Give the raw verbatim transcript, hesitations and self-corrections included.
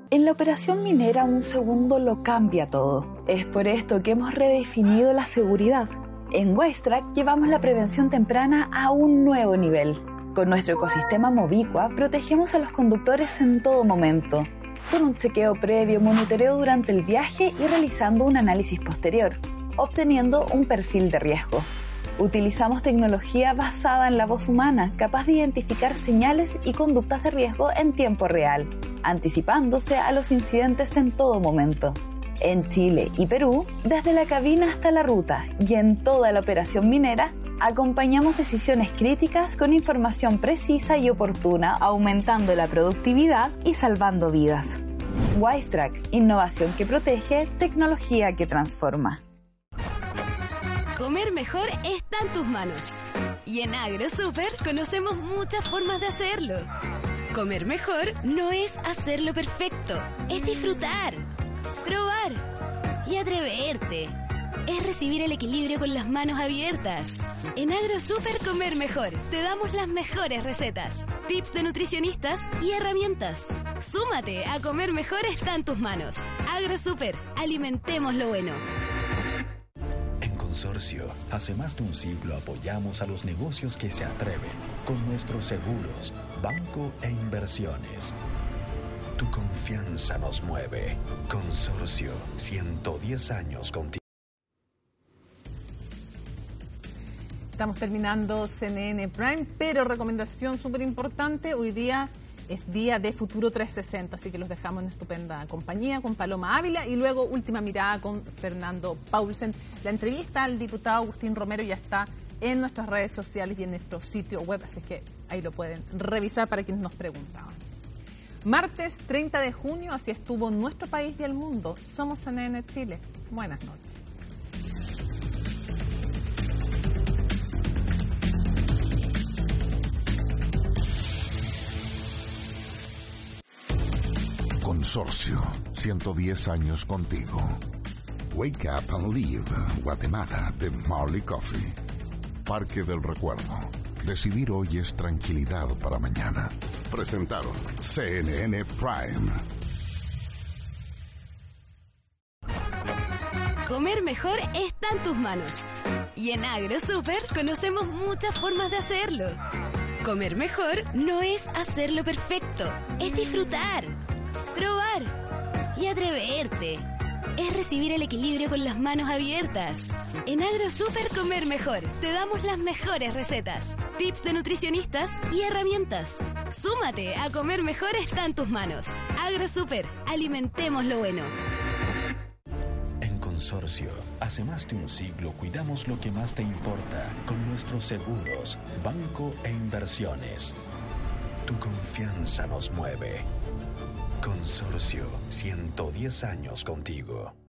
En la operación minera un segundo lo cambia todo. Es por esto que hemos redefinido la seguridad. En Wistrack llevamos la prevención temprana a un nuevo nivel. Con nuestro ecosistema Movicua protegemos a los conductores en todo momento, con un chequeo previo, monitoreo durante el viaje y realizando un análisis posterior, obteniendo un perfil de riesgo. Utilizamos tecnología basada en la voz humana, capaz de identificar señales y conductas de riesgo en tiempo real, anticipándose a los incidentes en todo momento. En Chile y Perú, desde la cabina hasta la ruta y en toda la operación minera, acompañamos decisiones críticas con información precisa y oportuna, aumentando la productividad y salvando vidas. Wistrack, innovación que protege, tecnología que transforma. Comer mejor está en tus manos. Y en AgroSuper conocemos muchas formas de hacerlo. Comer mejor no es hacerlo perfecto, es disfrutar, probar y atreverte. Es recibir el equilibrio con las manos abiertas. En AgroSuper Comer Mejor te damos las mejores recetas, tips de nutricionistas y herramientas. Súmate a Comer Mejor está en tus manos. AgroSuper, alimentemos lo bueno. Consorcio, hace más de un siglo apoyamos a los negocios que se atreven con nuestros seguros, banco e inversiones. Tu confianza nos mueve. Consorcio, ciento diez años contigo. Estamos terminando C N N Prime, pero recomendación súper importante, hoy día es día de Futuro trescientos sesenta, así que los dejamos en estupenda compañía con Paloma Ávila y luego última mirada con Fernando Paulsen. La entrevista al diputado Agustín Romero ya está en nuestras redes sociales y en nuestro sitio web, así que ahí lo pueden revisar para quienes nos preguntaban. Martes treinta de junio, así estuvo nuestro país y el mundo. Somos C N N Chile. Buenas noches. Consorcio, ciento diez años contigo. Wake Up and Live, Guatemala, de Marley Coffee. Parque del Recuerdo. Decidir hoy es tranquilidad para mañana. Presentaron C N N Prime. Comer mejor está en tus manos. Y en AgroSuper conocemos muchas formas de hacerlo. Comer mejor no es hacerlo perfecto, es disfrutar, probar y atreverte. Es recibir el equilibrio con las manos abiertas. En AgroSuper Comer Mejor te damos las mejores recetas, tips de nutricionistas y herramientas. Súmate a Comer Mejor está en tus manos. AgroSuper, alimentemos lo bueno. En Consorcio, hace más de un siglo cuidamos lo que más te importa con nuestros seguros, banco e inversiones. Tu confianza nos mueve. Consorcio, ciento diez años contigo.